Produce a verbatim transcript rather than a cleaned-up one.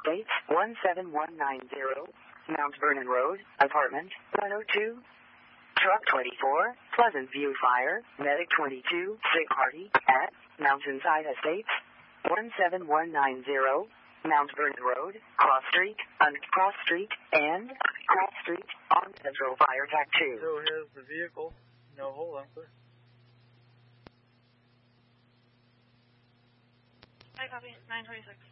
Dates one seven one nine zero, Mount Vernon Road, apartment one oh two. Truck twenty-four, Pleasant View Fire, Medic twenty-two, Sick Party, at Mountainside Estates, one seven one nine zero, Mount Vernon Road, Cross Street, and Cross Street, and Cross Street on Central Fire Tac two. So here's the vehicle. No hole answer. I copy. nine twenty-six.